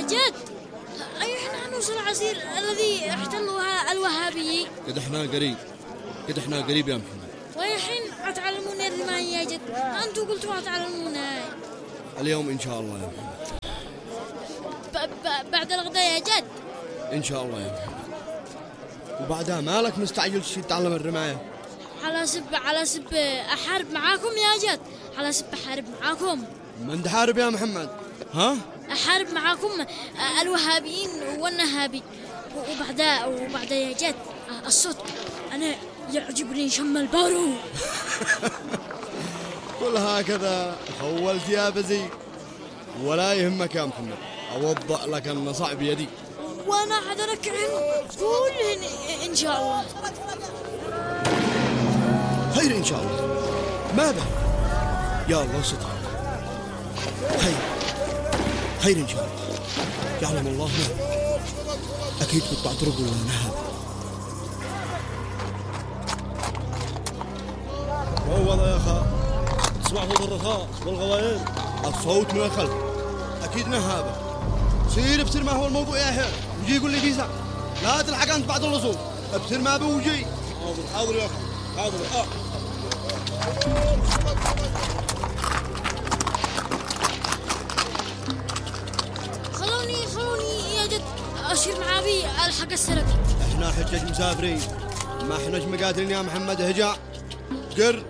جد أي إحنا نوصل عسير الذي احتلوها الوهابيين. قد احنا قريب يا محمد. ويحين أتعلمون الرماية يا جد. أنتوا قلتوا أتعلمونها اليوم إن شاء الله يا محمد. بعد الغداء يا جد إن شاء الله يا محمد. وبعدها مالك مستعجل تتعلم الرماية؟ على سب أحارب معاكم يا جد. على سب أحارب معاكم. من تحارب يا محمد؟ ها؟ أحارب معاكم الوهابيين والنهابي. وبعدها يا جد الصوت أنا يعجبني شم البارو. كل هكذا خولت يا بزي. ولا يهمك يا محمد، أوضأ لك النصع بيدي وأنا حدركهم كلهن إن شاء الله. خير إن شاء الله. ماذا؟ يا الله ستر. خير إن شاء الله. يعلم الله ما أكيد قطع طرق ولا نهاب. روض يا أخا، تسمع صوت الرخاء والغوايين. الصوت من الخلف أكيد نهابة. سير ابتر ما هو الموضوع يا حير وجي يقول لي بيسا. لا تلحق أنت بعد اللصوص. ابتر ما بوجي. حاضر يا أخي حاضر. خلوني يا جد أشير مع أبي ألحق السرقة. احنا حجج مسافرين، ما احناش مقادرين يا محمد. هجا قر